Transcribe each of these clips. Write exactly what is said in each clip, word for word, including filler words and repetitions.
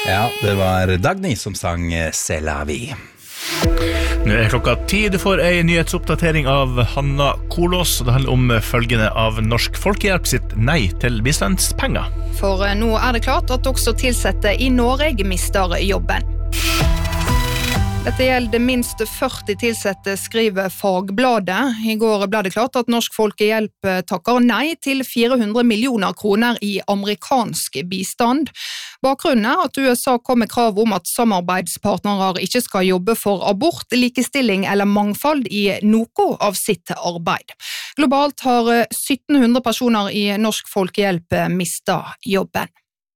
Ja, det var Dagny som sang C'est la vie. Nå er klokka ti, du får en nyhetsoppdatering av Hanna Kolås, og det handler om følgende av Norsk Folkehjelp sitt nei til bistandspenger. For nå er det klart at også tilsette i Norge mister jobben. Dette gjelder minst førti tilsette, skriver Fagbladet. I går ble det klart at Norsk Folkehjelp takker nei til fire hundre millioner kroner i amerikansk bistand. Bakgrunnen er at U S A kom med krav om at samarbeidspartnere ikke skal jobbe for abort, likestilling eller mangfold i noe av sitt arbeid. Globalt har sytten hundre personer i Norsk Folkehjelp mistet jobben.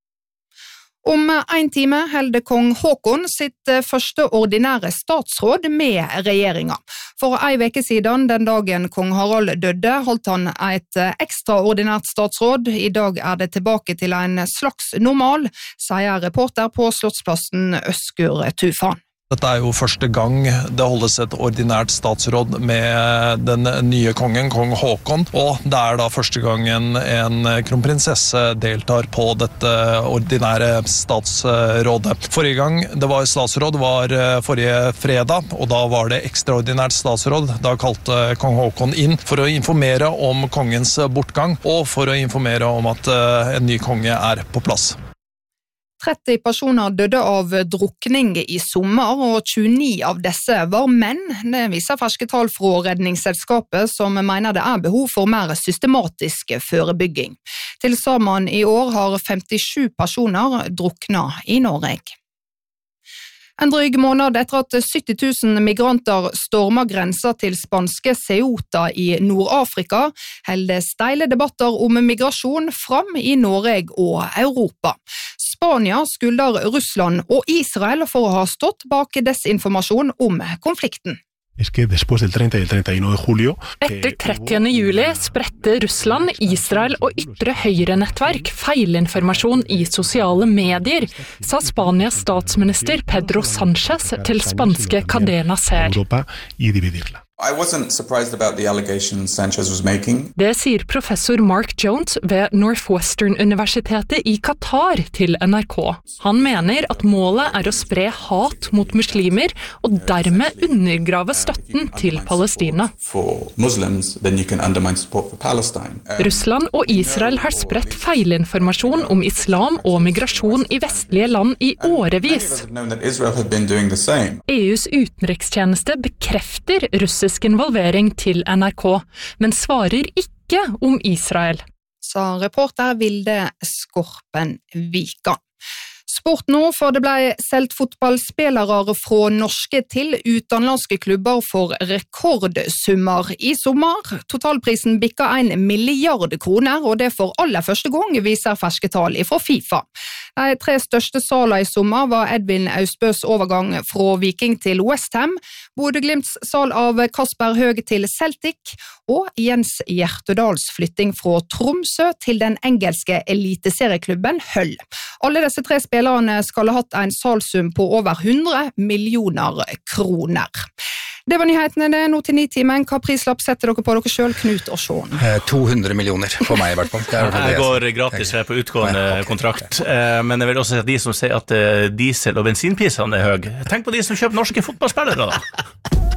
Om en time helde kong Håkon sitt første ordinære statsråd med regjeringa. For en veke siden, den dagen kong Harald døde, holdt han et ekstraordinært statsråd. I dag er det tilbake til en slags normal, sier reporter på Slottsplassen Øskur Tufan. Dette er jo første gang det holdes et ordinært statsråd med den nye kongen, kong Håkon, og det er da første gangen en kronprinsesse deltar på dette ordinære statsrådet. Forrige gang det var statsråd var forrige fredag, og da var det ekstraordinært statsråd. Da kalte kong Håkon inn for å informere om kongens bortgang, og for å informere om at en ny konge er på plass. tretti personer døde av drukning i sommer, og tjueni av disse var menn. Det viser ferske tall fra Redningsselskapet, som mener det er behov for mer systematisk forebygging. Til sammen i år har femtisju personer druknet i Norge. En dryg måned etter at sytti tusen migranter stormer grensa til spanske Ceuta i Nord-Afrika, holder steile debatter om migrasjon fram i Norge og Europa. Spania skylder Russland og Israel for å ha stått bak desinformasjon om konflikten. Etter trettiende juli spredte Russland, Israel og ytre høyre-nettverk feilinformasjon i sosiale medier, sa Spanias statsminister Pedro Sánchez til spanske Cadena Ser. I wasn't surprised about the allegations Sanchez was making. Det sier professor Mark Jones ved Northwestern-universitetet i Qatar til N R K. Han mener at målet er å spre hat mot muslimer og dermed undergrave støtten til Palestina. For Muslims, then you can undermine support for Palestine. Uh, Russland og Israel har spredt feilinformasjon om islam og migrasjon i vestlige land i årevis. E U's utenrikstjeneste bekrefter russisk involvering til N R K, men svarer ikke om Israel. Sa reporter Vilde Skorpen Vika. Sport nå, for det ble selgt fotballspillere fra norske til utenlandske klubber for rekordsummer i sommer. Totalprisen bikka en milliard kroner, og det for aller første gang viser ferske tall fra FIFA. De tre største salene i sommer var Edvin Austbøs overgang fra Viking til West Ham, Bodø Glimts sal av Kasper Høeg til Celtic, og Jens Hjertedals flytting fra Tromsø til den engelske eliteserieklubben Hull. Alle disse tre spillerne skal ha hatt en salsum på over hundre millioner kroner. Det var nyhetene, det er nå til ni timen. Hva prislapp setter dere på dere selv, Knut og Sean? to hundre millioner for meg i hvert fall. Jeg går gratis på utgående kontrakt, men jeg vil også si at de som sier at diesel- og bensinprisene er høy. Tenk på de som kjøper norske fotballspillere da.